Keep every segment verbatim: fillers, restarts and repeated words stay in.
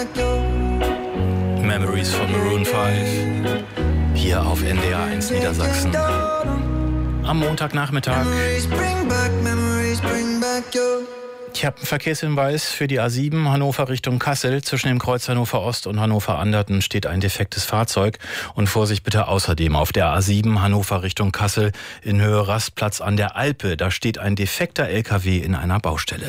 Memories von Maroon fünf. Hier auf N D R eins Niedersachsen. Am Montagnachmittag. Ich habe einen Verkehrshinweis für die A sieben Hannover Richtung Kassel. Zwischen dem Kreuz Hannover Ost und Hannover Anderten steht ein defektes Fahrzeug. Und Vorsicht bitte außerdem auf der A sieben Hannover Richtung Kassel in Höhe Rastplatz an der Alpe. Da steht ein defekter L K W in einer Baustelle.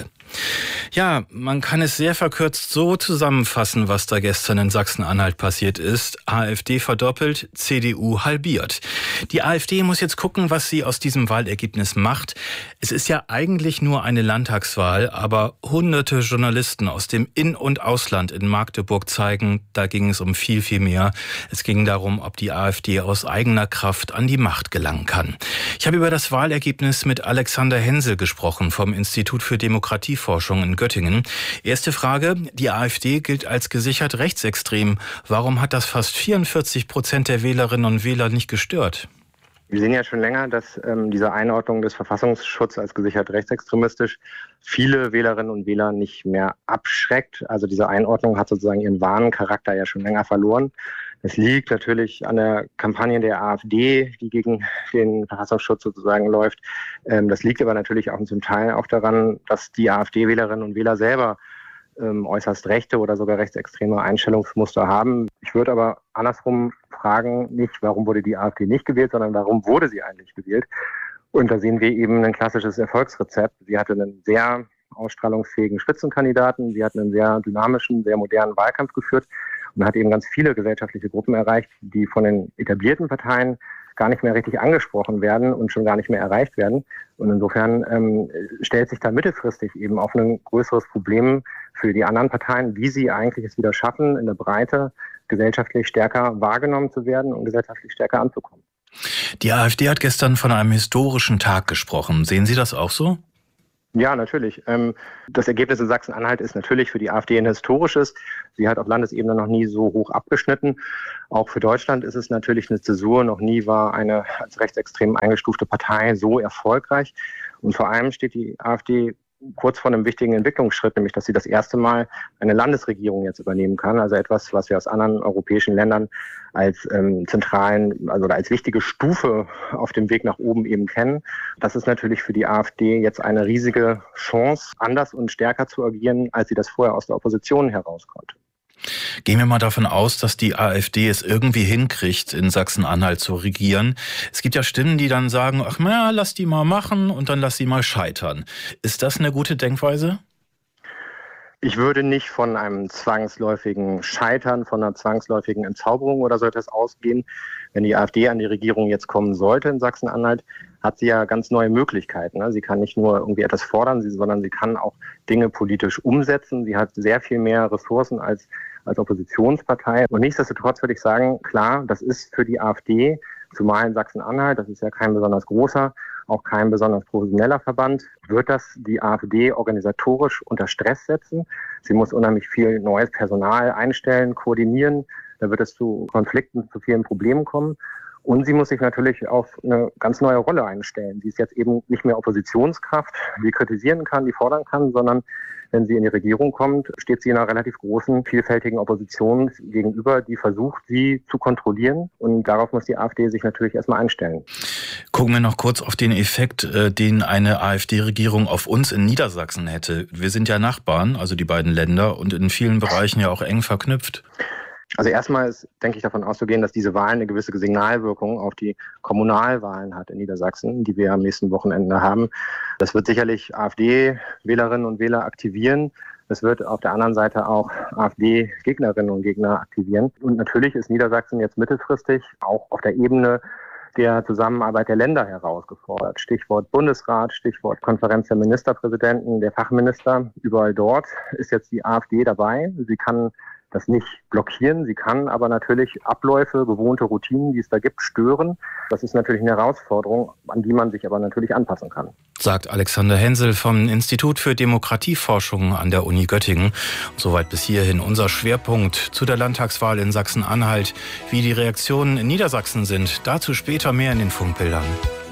Ja, man kann es sehr verkürzt so zusammenfassen, was da gestern in Sachsen-Anhalt passiert ist. AfD verdoppelt, C D U halbiert. Die AfD muss jetzt gucken, was sie aus diesem Wahlergebnis macht. Es ist ja eigentlich nur eine Landtagswahl, aber hunderte Journalisten aus dem In- und Ausland in Magdeburg zeigen, da ging es um viel, viel mehr. Es ging darum, ob die AfD aus eigener Kraft an die Macht gelangen kann. Ich habe über das Wahlergebnis mit Alexander Hensel gesprochen vom Institut für Demokratieforschung in Göttingen. Erste Frage, die AfD gilt als gesichert rechtsextrem. Warum hat das fast vierundvierzig Prozent der Wählerinnen und Wähler nicht gestört? Wir sehen ja schon länger, dass ähm, diese Einordnung des Verfassungsschutzes als gesichert rechtsextremistisch viele Wählerinnen und Wähler nicht mehr abschreckt. Also diese Einordnung hat sozusagen ihren wahren Charakter ja schon länger verloren. Es liegt natürlich an der Kampagne der AfD, die gegen den Verfassungsschutz sozusagen läuft. Ähm, das liegt aber natürlich auch zum Teil auch daran, dass die AfD-Wählerinnen und Wähler selber ähm, äußerst rechte oder sogar rechtsextreme Einstellungsmuster haben. Ich würde aber andersrum fragen, nicht, warum wurde die AfD nicht gewählt, sondern warum wurde sie eigentlich gewählt? Und da sehen wir eben ein klassisches Erfolgsrezept. Sie hatte einen sehr ausstrahlungsfähigen Spitzenkandidaten, sie hat einen sehr dynamischen, sehr modernen Wahlkampf geführt und hat eben ganz viele gesellschaftliche Gruppen erreicht, die von den etablierten Parteien gar nicht mehr richtig angesprochen werden und schon gar nicht mehr erreicht werden. Und insofern ähm, stellt sich da mittelfristig eben auch ein größeres Problem für die anderen Parteien, wie sie eigentlich es wieder schaffen, in der Breite gesellschaftlich stärker wahrgenommen zu werden und gesellschaftlich stärker anzukommen. Die AfD hat gestern von einem historischen Tag gesprochen. Sehen Sie das auch so? Ja, natürlich. Das Ergebnis in Sachsen-Anhalt ist natürlich für die AfD ein historisches. Sie hat auf Landesebene noch nie so hoch abgeschnitten. Auch für Deutschland ist es natürlich eine Zäsur. Noch nie war eine als rechtsextrem eingestufte Partei so erfolgreich. Und vor allem steht die AfD kurz vor einem wichtigen Entwicklungsschritt, nämlich dass sie das erste Mal eine Landesregierung jetzt übernehmen kann. Also etwas, was wir aus anderen europäischen Ländern als ähm, zentralen, also als wichtige Stufe auf dem Weg nach oben eben kennen. Das ist natürlich für die AfD jetzt eine riesige Chance, anders und stärker zu agieren, als sie das vorher aus der Opposition heraus konnte. Gehen wir mal davon aus, dass die AfD es irgendwie hinkriegt, in Sachsen-Anhalt zu regieren. Es gibt ja Stimmen, die dann sagen, ach na, lass die mal machen und dann lass sie mal scheitern. Ist das eine gute Denkweise? Ich würde nicht von einem zwangsläufigen Scheitern, von einer zwangsläufigen Entzauberung oder so etwas ausgehen. Wenn die AfD an die Regierung jetzt kommen sollte in Sachsen-Anhalt, hat sie ja ganz neue Möglichkeiten. Sie kann nicht nur irgendwie etwas fordern, sondern sie kann auch Dinge politisch umsetzen. Sie hat sehr viel mehr Ressourcen als, als Oppositionspartei. Und nichtsdestotrotz würde ich sagen, klar, das ist für die AfD, zumal in Sachsen-Anhalt, das ist ja kein besonders großer, auch kein besonders professioneller Verband, wird das die AfD organisatorisch unter Stress setzen. Sie muss unheimlich viel neues Personal einstellen, koordinieren. Da wird es zu Konflikten, zu vielen Problemen kommen. Und sie muss sich natürlich auf eine ganz neue Rolle einstellen. Sie ist jetzt eben nicht mehr Oppositionskraft, die kritisieren kann, die fordern kann, sondern wenn sie in die Regierung kommt, steht sie einer relativ großen, vielfältigen Opposition gegenüber, die versucht, sie zu kontrollieren. Und darauf muss die AfD sich natürlich erstmal einstellen. Gucken wir noch kurz auf den Effekt, den eine AfD-Regierung auf uns in Niedersachsen hätte. Wir sind ja Nachbarn, also die beiden Länder, und in vielen Bereichen ja auch eng verknüpft. Also erstmal ist, denke ich, davon auszugehen, dass diese Wahl eine gewisse Signalwirkung auf die Kommunalwahlen hat in Niedersachsen, die wir am nächsten Wochenende haben. Das wird sicherlich AfD-Wählerinnen und Wähler aktivieren. Das wird auf der anderen Seite auch AfD-Gegnerinnen und Gegner aktivieren. Und natürlich ist Niedersachsen jetzt mittelfristig auch auf der Ebene der Zusammenarbeit der Länder herausgefordert. Stichwort Bundesrat, Stichwort Konferenz der Ministerpräsidenten, der Fachminister. Überall dort ist jetzt die AfD dabei. Sie kann das nicht blockieren. Sie kann aber natürlich Abläufe, gewohnte Routinen, die es da gibt, stören. Das ist natürlich eine Herausforderung, an die man sich aber natürlich anpassen kann. Sagt Alexander Hensel vom Institut für Demokratieforschung an der Uni Göttingen. Soweit bis hierhin unser Schwerpunkt zu der Landtagswahl in Sachsen-Anhalt. Wie die Reaktionen in Niedersachsen sind, dazu später mehr in den Funkbildern.